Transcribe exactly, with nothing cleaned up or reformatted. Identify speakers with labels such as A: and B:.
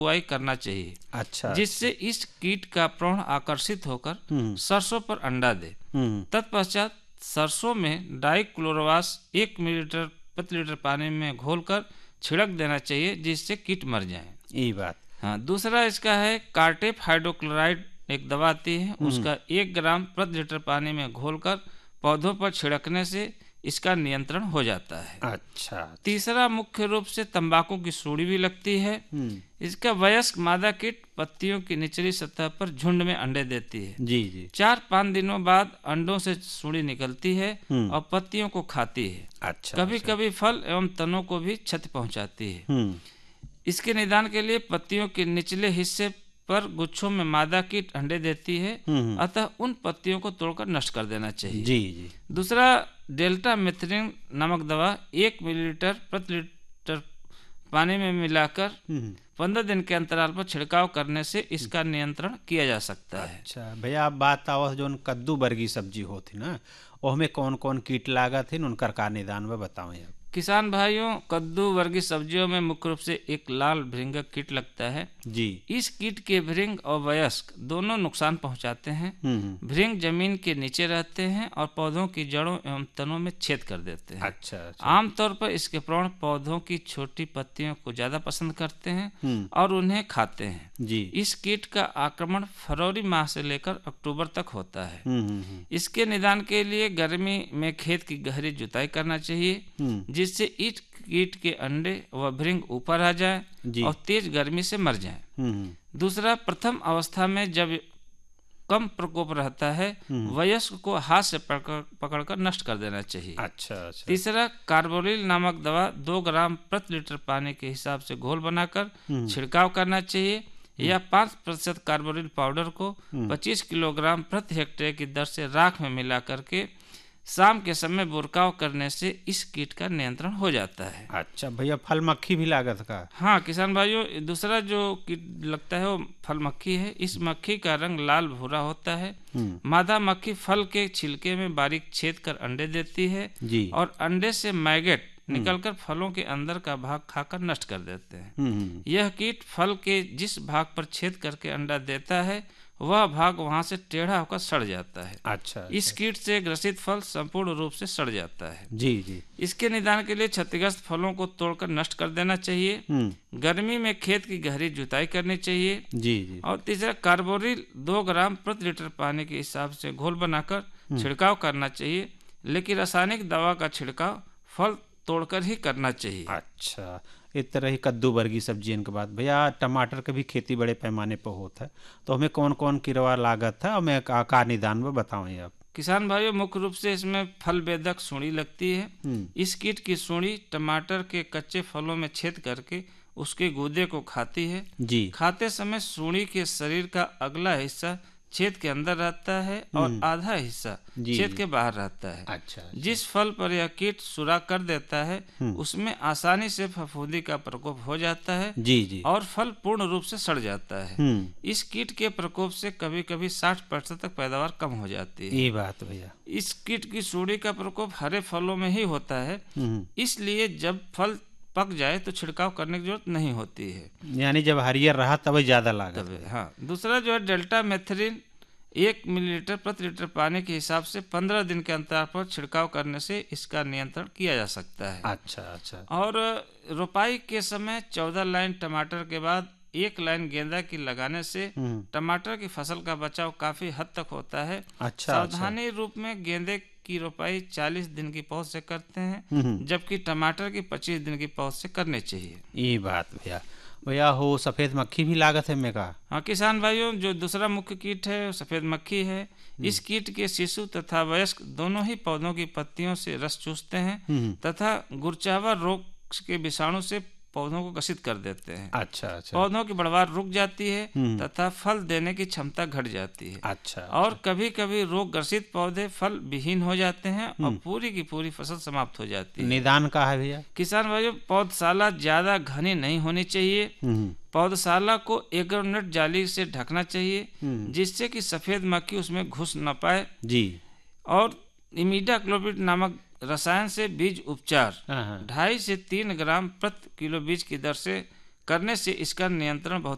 A: बुआई करना चाहिए।
B: अच्छा,
A: जिससे इस कीट का प्रौढ़ आकर्षित होकर सरसों पर अंडा दे। तत्पश्चात सरसों में डाइक्लोरवास एक मिलीलीटर प्रति लीटर पानी में घोलकर छिड़क देना चाहिए, जिससे कीट मर जाएं।
B: ये बात।
A: हाँ, दूसरा इसका है कार्टेप हाइड्रोक्लोराइड, एक दवा आती है, उसका एक ग्राम प्रति लीटर पानी में घोलकर पौधों पर छिड़कने से इसका नियंत्रण हो जाता है।
B: अच्छा।
A: तीसरा मुख्य रूप से तंबाकू की सूंडी भी लगती है। इसका वयस्क मादा कीट पत्तियों की निचली सतह पर झुंड में अंडे देती है।
B: जी जी।
A: चार पाँच दिनों बाद अंडों से सूंडी निकलती है और पत्तियों को खाती है।
B: अच्छा।
A: कभी कभी फल एवं तनों को भी क्षति पहुंचाती है। इसके निदान के लिए पत्तियों के निचले हिस्से पर गुच्छों में मादा कीट अंडे देती है, अतः उन पत्तियों को तोड़कर नष्ट कर देना चाहिए।
B: जी जी।
A: दूसरा डेल्टा मेथिलीन नामक दवा एक मिलीलीटर प्रति लीटर पानी में मिलाकर पंद्रह दिन के अंतराल पर छिड़काव करने से इसका नियंत्रण किया जा सकता है।
B: अच्छा भैया, आप बात आवत जो कद्दू वर्गी सब्जी होती ना, उसमें कौन कौन कीट लागत है, उनका का निदान में बताओ। यार
A: किसान भाइयों, कद्दू वर्गीय सब्जियों में मुख्य रूप से एक लाल भृंगक कीट लगता है
B: जी।
A: इस कीट के भृंग और वयस्क दोनों नुकसान पहुंचाते हैं। भृंग जमीन के नीचे रहते हैं और पौधों की जड़ों एवं तनों में छेद कर देते हैं।
B: अच्छा, अच्छा।
A: आमतौर पर इसके प्रौढ़ पौधों की छोटी पत्तियों को ज्यादा पसंद करते हैं और उन्हें खाते हैं
B: जी।
A: इस कीट का आक्रमण फरवरी माह से लेकर अक्टूबर तक होता है। इसके निदान के लिए गर्मी में खेत की गहरी जुताई करना चाहिए, जिससे इस कीट के अंडे व भृंग ऊपर आ जाए और तेज गर्मी से मर जाएं। दूसरा, प्रथम अवस्था में जब कम प्रकोप रहता है, वयस्क को हाथ से पकड़ पकड़कर नष्ट कर देना चाहिए।
B: अच्छा, अच्छा।
A: तीसरा, कार्बोलिल नामक दवा दो ग्राम प्रति लीटर पानी के हिसाब से घोल बनाकर छिड़काव करना चाहिए, या पाँच प्रतिशत कार्बोलिल पाउडर को पच्चीस किलोग्राम प्रति हेक्टेयर की दर से राख में मिला करके शाम के समय बुरकाव करने से इस कीट का नियंत्रण हो जाता है।
B: अच्छा भैया, फल मक्खी भी लागत का?
A: हाँ किसान भाइयों, दूसरा जो कीट लगता है वो फल मक्खी है। इस मक्खी का रंग लाल भूरा होता है। मादा मक्खी फल के छिलके में बारीक छेद कर अंडे देती है
B: जी।
A: और अंडे से मैगेट निकलकर फलों के अंदर का भाग खाकर नष्ट कर देते हैं। यह कीट फल के जिस भाग पर छेद करके अंडा देता है वह भाग वहां से टेढ़ा होकर सड़ जाता है।
B: अच्छा,
A: इस
B: अच्छा।
A: कीट से ग्रसित फल संपूर्ण रूप से सड़ जाता है।
B: जी जी।
A: इसके निदान के लिए क्षतिग्रस्त फलों को तोड़कर नष्ट कर देना चाहिए। गर्मी में खेत की गहरी जुताई करनी चाहिए।
B: जी जी।
A: और तीसरा, कार्बोरिल दो ग्राम प्रति लीटर पानी के हिसाब से घोल बनाकर छिड़काव करना चाहिए, लेकिन रासायनिक दवा का छिड़काव फल तोड़कर ही करना चाहिए।
B: अच्छा, इस तरह ही कद्दू वर्गी सब्जियों के बाद भैया टमाटर की भी खेती बड़े पैमाने पर होता है, तो हमें कौन कौन किरवा लागत है और मैं का, का निदान में बताओ। आप
A: किसान भाइयों, मुख्य रूप से इसमें फल बेधक सूंडी लगती है। इस कीट की सूंडी टमाटर के कच्चे फलों में छेद करके उसके गूदे को खाती है
B: जी।
A: खाते समय सूंडी के शरीर का अगला हिस्सा छेद के अंदर रहता है और आधा हिस्सा छेद के बाहर रहता है।
B: अच्छा, अच्छा।
A: जिस फल पर यह कीट सुराख कर देता है उसमें आसानी से फफूंदी का प्रकोप हो जाता है
B: जी जी।
A: और फल पूर्ण रूप से सड़ जाता है। इस कीट के प्रकोप से कभी कभी साठ प्रतिशत तक पैदावार कम हो जाती है।
B: ये बात भैया,
A: इस कीट की सूंडी का प्रकोप हरे फलों में ही होता है, इसलिए जब फल पक जाए तो छिड़काव करने की जरूरत नहीं होती है,
B: यानी जब हरियर रहा तब ज्यादा लागत
A: है। हाँ, दूसरा जो है डेल्टा मेथिलीन एक मिलीलीटर प्रति लीटर पानी के हिसाब से पंद्रह दिन के अंतराल पर छिड़काव करने से इसका नियंत्रण किया जा सकता है।
B: अच्छा, अच्छा।
A: और रोपाई के समय चौदह लाइन टमाटर के बाद एक लाइन गेंदा की लगाने से टमाटर की फसल का बचाव काफी हद तक होता है।
B: अच्छा,
A: सावधानी अच्छा। रूप में गेंदे की रोपाई चालीस दिन की पौध से करते हैं, जबकि टमाटर की पच्चीस दिन की पौध से करनी चाहिए।
B: ये बात भैया भैया हो सफेद मक्खी भी लागत है मेरा?
A: हाँ किसान भाइयों, जो दूसरा मुख्य कीट है सफेद मक्खी है। इस कीट के शिशु तथा वयस्क दोनों ही पौधों की पत्तियों से रस चूसते हैं तथा गुरचावा रोग के विषाणु से पौधों को ग्रसित कर देते हैं।
B: अच्छा, अच्छा।
A: पौधों की बढ़वार रुक जाती है तथा फल देने की क्षमता घट जाती है।
B: अच्छा,
A: और कभी कभी रोग ग्रसित पौधे फल विहीन हो जाते हैं और पूरी की पूरी फसल समाप्त हो जाती है।
B: निदान का है भैया?
A: किसान भाइयों, पौधशाला ज्यादा घनी नहीं होनी चाहिए। पौधशाला को एग्रोनेट जाली से ढकना चाहिए, जिससे कि सफेद मक्खी उसमें घुस न पाए जी। और इमिडाक्लोपिड नामक रसायन से बीज उपचार ढाई से तीन ग्राम प्रति किलो बीज की दर से करने से इसका नियंत्रण बहुत